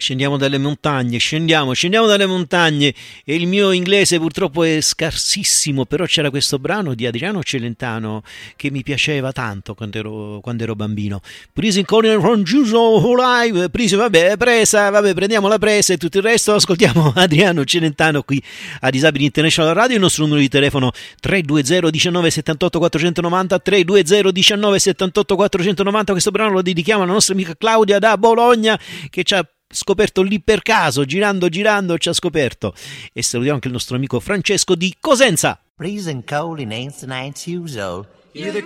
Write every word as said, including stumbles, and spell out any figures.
Scendiamo dalle montagne, scendiamo, scendiamo dalle montagne e il mio inglese purtroppo è scarsissimo, però c'era questo brano di Adriano Celentano che mi piaceva tanto quando ero, quando ero bambino. Prison Corner from Juso Live, presa, vabbè, presa, vabbè, prendiamo la presa e tutto il resto, ascoltiamo Adriano Celentano qui a Disabili International Radio, il nostro numero di telefono tre due zero uno nove sette otto quattro nove zero, tre due zero uno nove sette otto quattro nove zero, questo brano lo dedichiamo alla nostra amica Claudia da Bologna che ci ha scoperto lì per caso, girando girando ci ha scoperto, e salutiamo anche il nostro amico Francesco di Cosenza. Freezing cold in ancient Uso.